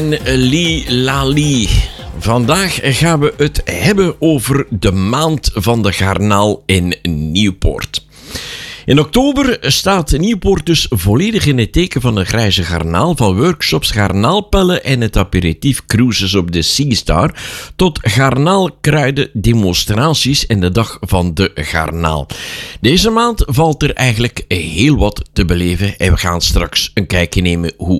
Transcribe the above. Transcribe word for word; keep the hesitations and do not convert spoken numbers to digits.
Li Lali. Vandaag gaan we het hebben over de maand van de garnaal in Nieuwpoort. In oktober staat Nieuwpoort dus volledig in het teken van de grijze garnaal, van workshops, garnaalpellen en het aperitief cruises op de Seastar, tot garnaalkruiden, demonstraties en de dag van de garnaal. Deze maand valt er eigenlijk heel wat te beleven en we gaan straks een kijkje nemen hoe